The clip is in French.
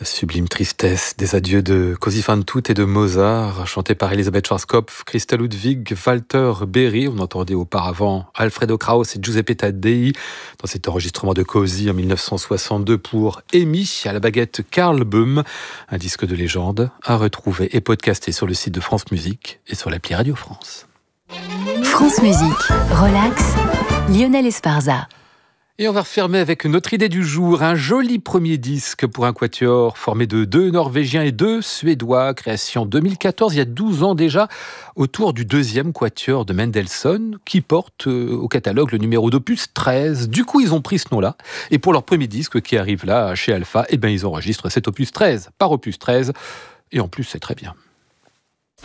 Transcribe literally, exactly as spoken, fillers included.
Sublime tristesse des adieux de Così fan tutte et de Mozart, chanté par Elisabeth Schwarzkopf, Christa Ludwig, Walter Berry. On entendait auparavant Alfredo Kraus et Giuseppe Taddei dans cet enregistrement de Così en mille neuf cent soixante-deux pour Amy, à la baguette Karl Böhm, un disque de légende à retrouver et podcasté sur le site de France Musique et sur l'appli Radio France. France Musique, relax, Lionel Esparza. Et on va refermer avec notre idée du jour, un joli premier disque pour un quatuor formé de deux Norvégiens et deux Suédois, création deux mille quatorze, il y a douze ans déjà, autour du deuxième quatuor de Mendelssohn, qui porte euh, au catalogue le numéro d'opus treize. Du coup, ils ont pris ce nom-là, et pour leur premier disque qui arrive là, chez Alpha, eh ben, ils enregistrent cet opus treize, par opus treize, et en plus, c'est très bien.